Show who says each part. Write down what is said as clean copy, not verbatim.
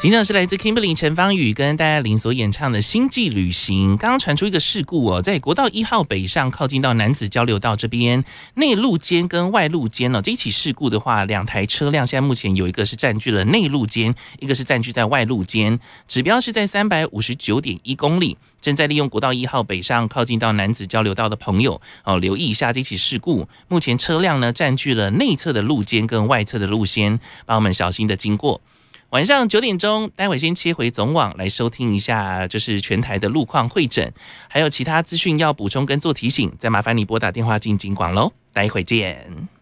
Speaker 1: 听到是来自 Kimberly 陈芳语跟戴爱玲所演唱的《星际旅行》。刚刚传出一个事故哦，在国道1号北上靠近到男子交流道这边内路肩跟外路肩哦，这一起事故的话，两台车辆现在目前有一个是占据了内路肩，一个是占据在外路肩，指标是在359.1公里。正在利用国道1号北上靠近到男子交流道的朋友哦，留意一下这起事故。目前车辆呢占据了内侧的路肩跟外侧的路肩，帮我们小心的经过。晚上9点钟，待会先切回总网来收听一下，就是全台的路况会诊，还有其他资讯要补充跟做提醒，再麻烦你拨打电话进警广喽。待会见。